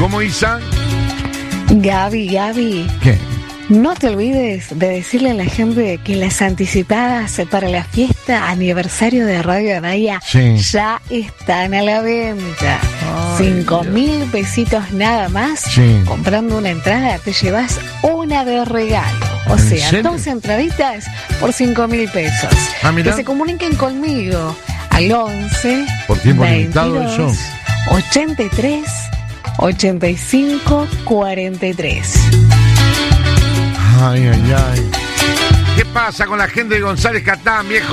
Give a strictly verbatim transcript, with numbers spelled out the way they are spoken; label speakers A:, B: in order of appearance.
A: ¿Cómo, Isa?
B: Gaby, Gaby.
A: ¿Qué?
B: No te olvides de decirle a la gente que las anticipadas para la fiesta aniversario de Radio Anaya
A: sí.
B: ya están a la venta. Cinco mil pesitos nada más.
A: Sí.
B: Comprando una entrada te llevas una de regalo. O sea,
A: serio?
B: dos entraditas por cinco mil pesos.
A: Ah, mirá.
B: Que se comuniquen conmigo al once
A: Por tiempo
B: veintidós,
A: limitado eso.
B: ochenta y tres, ochenta y cinco, cuarenta y tres.
A: Ay, ay, ay. ¿Qué pasa con la gente de González Catán, viejo?